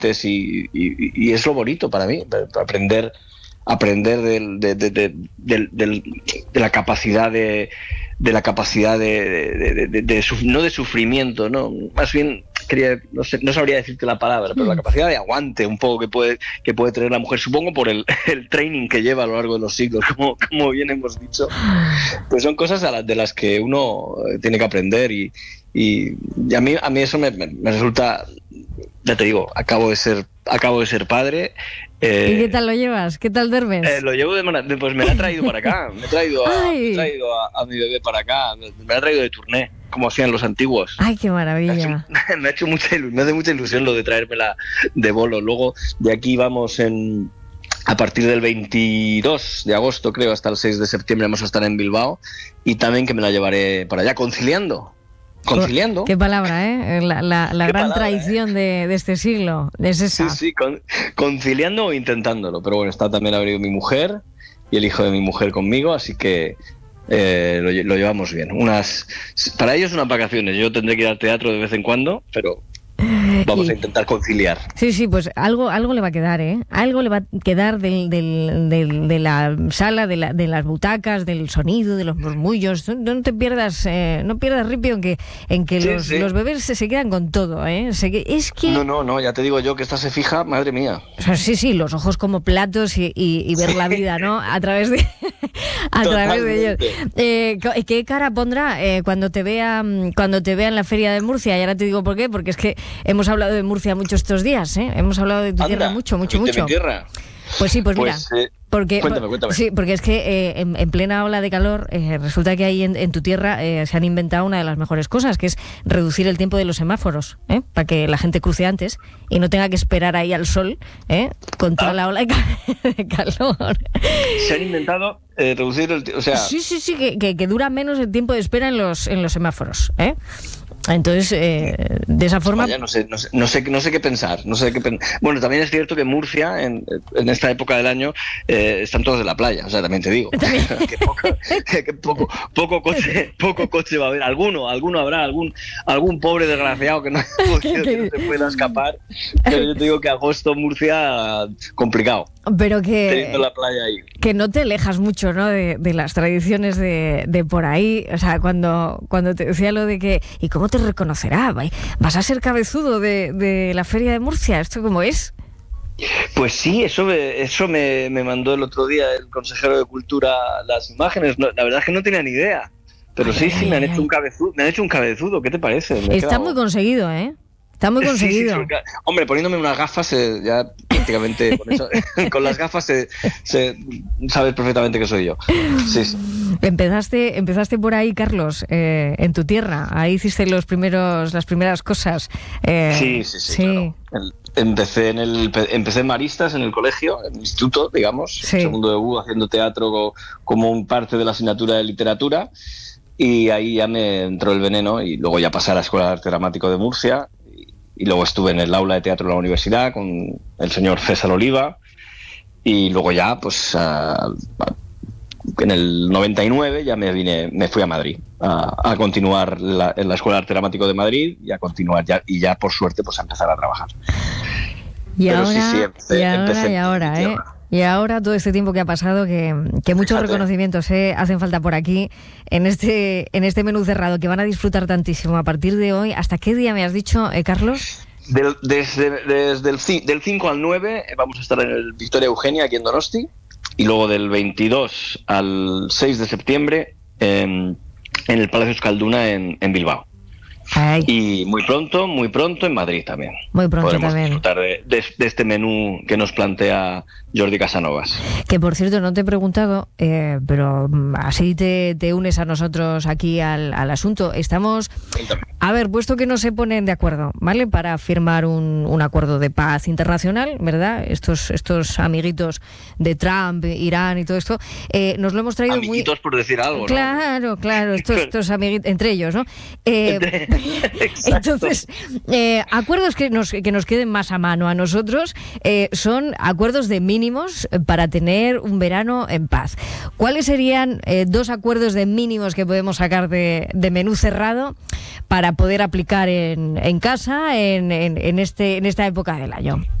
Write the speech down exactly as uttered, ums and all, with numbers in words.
antes y, y, y es lo bonito para mí, aprender aprender del, de, de, de, de, de, de la capacidad de de la capacidad de, de, de, de, de no de sufrimiento, no, más bien quería, no sé, no sabría decirte la palabra, pero la capacidad de aguante un poco que puede que puede tener la mujer, supongo por el, el training que lleva a lo largo de los siglos, como, como bien hemos dicho, pues son cosas a las, de las que uno tiene que aprender y, y, y a mí a mí eso me, me, me resulta, ya te digo, acabo de ser acabo de ser padre. Eh, ¿Y qué tal lo llevas? ¿Qué tal duermes? Eh, lo llevo de manera, pues me la ha traído para acá, me he traído, a, me he traído a, a mi bebé para acá, me, me la ha traído de turné, como hacían los antiguos. ¡Ay, qué maravilla! Me ha hecho, me ha hecho mucha ilusión, me hace mucha ilusión lo de traérmela de bolo. Luego de aquí vamos en a partir del veintidós de agosto, creo, hasta el seis de septiembre vamos a estar en Bilbao y también que me la llevaré para allá, conciliando. Conciliando. Qué palabra, ¿eh? La, la, la gran palabra, tradición ¿eh? de, de este siglo. Es esa. Sí, sí, con, conciliando o intentándolo. Pero bueno, está también ha venido mi mujer y el hijo de mi mujer conmigo, así que eh, lo, lo llevamos bien. Unas, para ellos unas vacaciones. Yo tendré que ir al teatro de vez en cuando, pero vamos y, a intentar conciliar. Sí, sí, pues algo algo le va a quedar, ¿eh? Algo le va a quedar del, del, del, de la sala, de, la, de las butacas, del sonido, de los murmullos. No, no te pierdas, eh, no pierdas ripio en que, en que sí, los, sí. los bebés se, se quedan con todo, ¿eh? Se, es que... No, no, no, ya te digo yo que esta se fija, madre mía. O sea, sí, sí, los ojos como platos y, y, y ver sí. la vida, ¿no? A través de, a través de ellos. Eh, ¿Qué cara pondrá eh, cuando te vea cuando te vea en la Feria de Murcia? Y ahora te digo por qué, porque es que hemos hablado de Murcia mucho estos días, ¿eh? Hemos hablado de tu Anda, tierra mucho, mucho, mucho. ¿Mi tierra? Pues sí, pues, pues mira, eh, porque, cuéntame, cuéntame. Sí, porque es que eh, en, en plena ola de calor eh, resulta que ahí en, en tu tierra eh, se han inventado una de las mejores cosas, que es reducir el tiempo de los semáforos, ¿eh? Para que la gente cruce antes y no tenga que esperar ahí al sol, ¿eh? Con toda ah. la ola de, ca- de calor. Se han inventado eh, reducir el tiempo, o sea... Sí, sí, sí, que, que, que dura menos el tiempo de espera en los, en los semáforos, ¿eh? Entonces, eh, de esa forma... Vaya, no sé, no sé, no sé, no sé qué pensar. No sé qué pen... Bueno, también es cierto que Murcia, en, en esta época del año, eh, están todos de la playa. O sea, también te digo. que poco, que poco, poco, coche, poco coche va a haber. Alguno, alguno habrá, algún, algún pobre desgraciado que no, que no se pueda escapar. Pero yo te digo que agosto, Murcia, complicado. Pero que, teniendo la playa ahí. Que no te alejas mucho, ¿no? De, de las tradiciones de, de por ahí. O sea, cuando, cuando te decía lo de que... ¿Y cómo te reconocerá? ¿Vas a ser cabezudo de, de la Feria de Murcia? ¿Esto cómo es? Pues sí, eso me, eso me, me mandó el otro día el consejero de Cultura las imágenes. No, la verdad es que no tenía ni idea. Pero ay, sí, sí, ay, me han ay. hecho un cabezudo. Me han hecho un cabezudo. ¿Qué te parece? Me Está quedado... muy conseguido, ¿eh? Está muy conseguido. Sí, sí, sí. Hombre, poniéndome unas gafas, eh, ya prácticamente con, eso, con las gafas se, se sabes perfectamente que soy yo. Sí, sí. Empezaste, empezaste por ahí, Carlos, eh, en tu tierra. Ahí hiciste los primeros, las primeras cosas. Eh, sí, sí, sí. sí. Claro. Empecé en el, empecé en Maristas, en el colegio, en el instituto, digamos, sí. segundo de U, haciendo teatro como un parte de la asignatura de literatura. Y ahí ya me entró el veneno y luego ya pasé a la Escuela de Arte Dramático de Murcia. Y luego estuve en el aula de teatro de la universidad con el señor César Oliva y luego ya, pues, uh, en el noventa y nueve ya me vine, me fui a Madrid a, a continuar la, en la Escuela de Arte Dramático de Madrid y a continuar ya, y ya por suerte pues a empezar a trabajar. Y Pero ahora, sí, sí, empecé, y ahora, empecé y ahora, ¿eh? Y ahora todo este tiempo que ha pasado, que, que muchos Fíjate. reconocimientos eh, hacen falta por aquí, en este en este menú cerrado, que van a disfrutar tantísimo a partir de hoy. ¿Hasta qué día me has dicho, eh, Carlos? Del, desde desde el, del cinco al nueve vamos a estar en el Victoria Eugenia, aquí en Donosti, y luego del veintidós al seis de septiembre en, en el Palacio Euskalduna en, en Bilbao. Ay. Y muy pronto, muy pronto en Madrid también. Muy pronto Podremos también. disfrutar de, de, de este menú que nos plantea Jordi Casanovas. Que por cierto, no te he preguntado, eh, pero así te, te unes a nosotros aquí al, al asunto. Estamos... Cuéntame. A ver, puesto que no se ponen de acuerdo, ¿vale? Para firmar un, un acuerdo de paz internacional, ¿verdad? Estos estos amiguitos de Trump, Irán y todo esto, eh, nos lo hemos traído amiguitos muy... por decir algo, ¿no? Claro, claro, estos, estos amiguitos, entre ellos, ¿no? Eh, Entonces, eh, acuerdos que nos, que nos queden más a mano a nosotros eh, son acuerdos de mínimos para tener un verano en paz. ¿Cuáles serían eh, dos acuerdos de mínimos que podemos sacar de, de menú cerrado para poder aplicar en, en casa en, en, en, este, en esta época del año?